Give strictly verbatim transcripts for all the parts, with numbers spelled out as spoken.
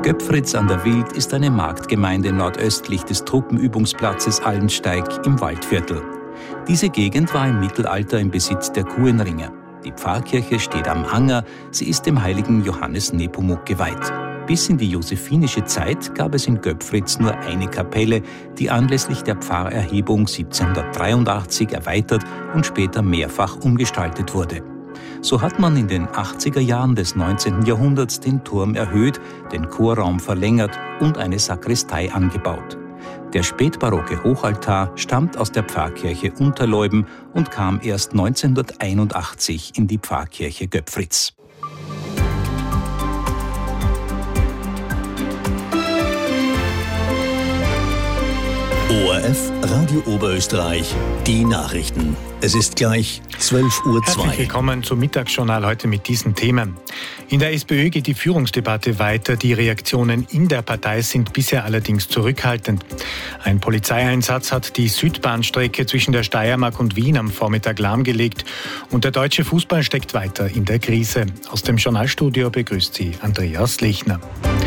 Göpfritz an der Wild ist eine Marktgemeinde nordöstlich des Truppenübungsplatzes Allensteig im Waldviertel. Diese Gegend war im Mittelalter im Besitz der Kuenringer. Die Pfarrkirche steht am Anger, sie ist dem heiligen Johannes Nepomuk geweiht. Bis in die josephinische Zeit gab es in Göpfritz nur eine Kapelle, die anlässlich der Pfarrerhebung siebzehnhundertdreiundachtzig erweitert und später mehrfach umgestaltet wurde. So hat man in den achtziger Jahren des neunzehnten Jahrhunderts den Turm erhöht, den Chorraum verlängert und eine Sakristei angebaut. Der spätbarocke Hochaltar stammt aus der Pfarrkirche Unterleuben und kam erst neunzehnhunderteinundachtzig in die Pfarrkirche Göpfritz. O R F Radio Oberösterreich, die Nachrichten. Es ist gleich zwölf Uhr zwei. Herzlich willkommen zum Mittagsjournal heute mit diesen Themen. In der SPÖ geht die Führungsdebatte weiter. Die Reaktionen in der Partei sind bisher allerdings zurückhaltend. Ein Polizeieinsatz hat die Südbahnstrecke zwischen der Steiermark und Wien am Vormittag lahmgelegt. Und der deutsche Fußball steckt weiter in der Krise. Aus dem Journalstudio begrüßt Sie Andreas Lechner.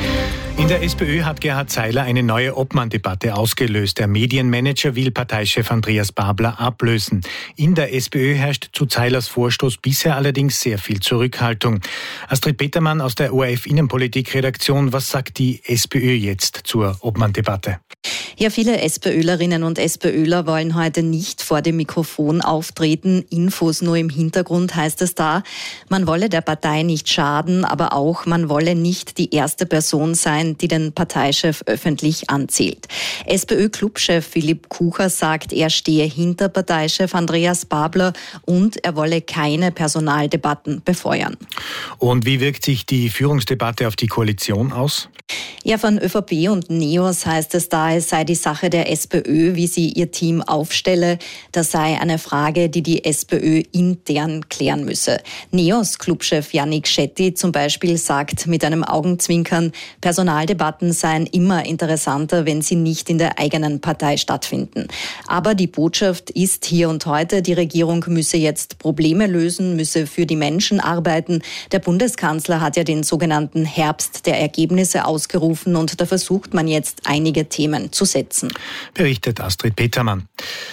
In der SPÖ hat Gerhard Seiler eine neue Obmann-Debatte ausgelöst. Der Medienmanager will Parteichef Andreas Babler ablösen. In der SPÖ herrscht zu Seilers Vorstoß bisher allerdings sehr viel Zurückhaltung. Astrid Petermann aus der O R F-Innenpolitik-Redaktion, was sagt die SPÖ jetzt zur Obmann-Debatte? Ja, viele SPÖlerinnen und SPÖler wollen heute nicht vor dem Mikrofon auftreten. Infos nur im Hintergrund heißt es da. Man wolle der Partei nicht schaden, aber auch man wolle nicht die erste Person sein, die den Parteichef öffentlich anzählt. SPÖ-Clubchef Philipp Kucher sagt, er stehe hinter Parteichef Andreas Babler und er wolle keine Personaldebatten befeuern. Und wie wirkt sich die Führungsdebatte auf die Koalition aus? Ja, von ÖVP und NEOS heißt es da, es sei die Sache der SPÖ, wie sie ihr Team aufstelle. Das sei eine Frage, die die SPÖ intern klären müsse. NEOS-Clubchef Yannick Schetti zum Beispiel sagt mit einem Augenzwinkern, Personaldebatten seien immer interessanter, wenn sie nicht in der eigenen Partei stattfinden. Aber die Botschaft ist hier und heute, die Regierung müsse jetzt Probleme lösen, müsse für die Menschen arbeiten. Der Bundeskanzler hat ja den sogenannten Herbst der Ergebnisse ausgerufen und da versucht man jetzt einige Themen zu setzen. Berichtet Astrid Petermann.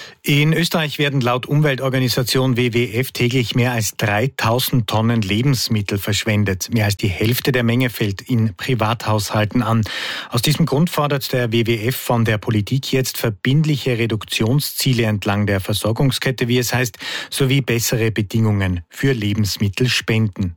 In Österreich werden laut Umweltorganisation W W F täglich mehr als dreitausend Tonnen Lebensmittel verschwendet. Mehr als die Hälfte der Menge fällt in Privathaushalten an. Aus diesem Grund fordert der W W F von der Politik jetzt verbindliche Reduktionsziele entlang der Versorgungskette, wie es heißt, sowie bessere Bedingungen für Lebensmittelspenden.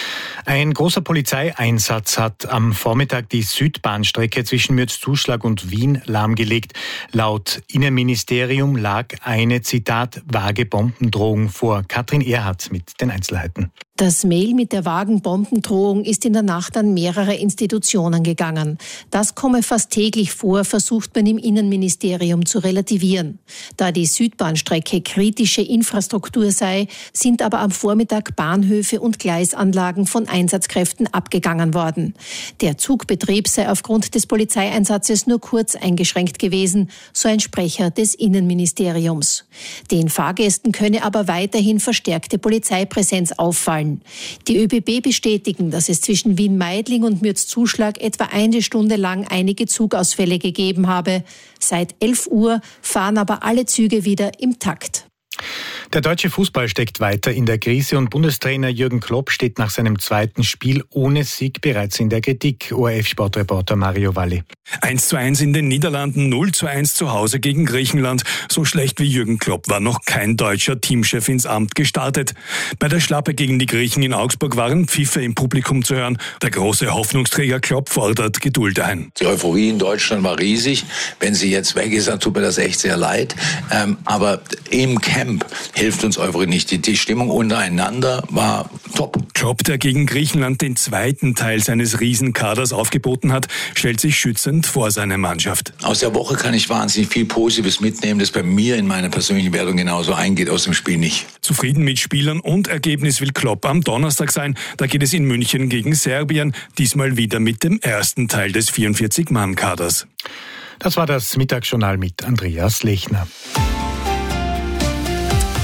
Ein großer Polizeieinsatz hat am Vormittag die Südbahnstrecke zwischen Mürzzuschlag und Wien lahmgelegt. Laut Innenministerium lag eine, Zitat, vage Bombendrohung vor. Katrin Erhardt mit den Einzelheiten. Das Mail mit der vagen Bombendrohung ist in der Nacht an mehrere Institutionen gegangen. Das komme fast täglich vor, versucht man im Innenministerium zu relativieren. Da die Südbahnstrecke kritische Infrastruktur sei, sind aber am Vormittag Bahnhöfe und Gleisanlagen von Einsatzkräften abgegangen worden. Der Zugbetrieb sei aufgrund des Polizeieinsatzes nur kurz eingeschränkt gewesen, so ein Sprecher des Innenministeriums. Den Fahrgästen könne aber weiterhin verstärkte Polizeipräsenz auffallen. Die ÖBB bestätigen, dass es zwischen Wien-Meidling und Mürzzuschlag etwa eine Stunde lang einige Zugausfälle gegeben habe. Seit elf Uhr fahren aber alle Züge wieder im Takt. Der deutsche Fußball steckt weiter in der Krise und Bundestrainer Jürgen Klopp steht nach seinem zweiten Spiel ohne Sieg bereits in der Kritik. O R F-Sportreporter Mario Valli. eins zu eins in den Niederlanden, null zu eins zu Hause gegen Griechenland. So schlecht wie Jürgen Klopp war noch kein deutscher Teamchef ins Amt gestartet. Bei der Schlappe gegen die Griechen in Augsburg waren Pfiffe im Publikum zu hören. Der große Hoffnungsträger Klopp fordert Geduld ein. Die Euphorie in Deutschland war riesig. Wenn sie jetzt weg ist, dann tut mir das echt sehr leid. Ähm, aber im Camp hilft uns Euphorie nicht. Die, die Stimmung untereinander war top. Klopp, der gegen Griechenland den zweiten Teil seines Riesenkaders aufgeboten hat, stellt sich schützend vor seine Mannschaft. Aus der Woche kann ich wahnsinnig viel Positives mitnehmen, das bei mir in meiner persönlichen Wertung genauso eingeht, aus dem Spiel nicht. Zufrieden mit Spielern und Ergebnis will Klopp am Donnerstag sein. Da geht es in München gegen Serbien, diesmal wieder mit dem ersten Teil des vierundvierzig-Mann-Kaders. Das war das Mittagsjournal mit Andreas Lechner.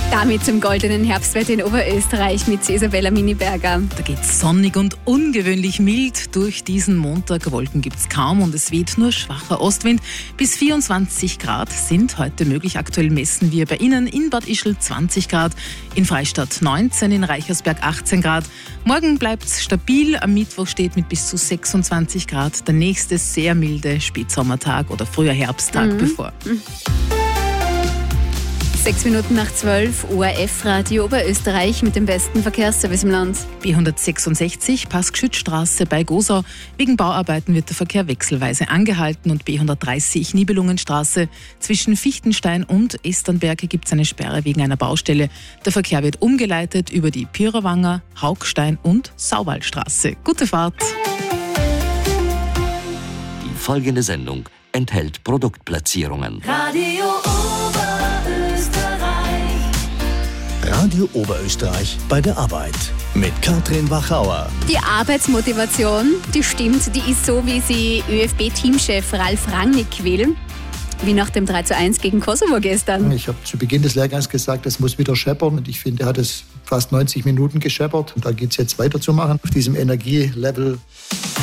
Damit zum goldenen Herbstwetter in Oberösterreich mit Isabella Miniberger. Da geht's sonnig und ungewöhnlich mild durch diesen Montag. Wolken gibt's kaum und es weht nur schwacher Ostwind. Bis vierundzwanzig Grad sind heute möglich. Aktuell messen wir bei Ihnen in Bad Ischl zwanzig Grad, in Freistadt neunzehn, in Reichersberg achtzehn Grad. Morgen bleibt's stabil. Am Mittwoch steht mit bis zu sechsundzwanzig Grad der nächste sehr milde Spätsommertag oder früher Herbsttag mhm. bevor. Mhm. Sechs Minuten nach zwölf, O R F-Radio Oberösterreich mit dem besten Verkehrsservice im Land. B hundertsechsundsechzig, Passgeschützstraße bei Gosau. Wegen Bauarbeiten wird der Verkehr wechselweise angehalten und B hundertdreißig, Nibelungenstraße. Zwischen Fichtenstein und Esternberg gibt es eine Sperre wegen einer Baustelle. Der Verkehr wird umgeleitet über die Pirerwanger, Haugstein und Sauwaldstraße. Gute Fahrt! Die folgende Sendung enthält Produktplatzierungen. Radio Radio Oberösterreich bei der Arbeit mit Katrin Wachauer. Die Arbeitsmotivation, die stimmt, die ist so, wie sie ÖFB-Teamchef Ralf Rangnick will. Wie nach dem drei zu eins gegen Kosovo gestern. Ich habe zu Beginn des Lehrgangs gesagt, es muss wieder scheppern. Und ich finde, er hat es fast neunzig Minuten gescheppert. Und da geht es jetzt weiterzumachen auf diesem Energielevel.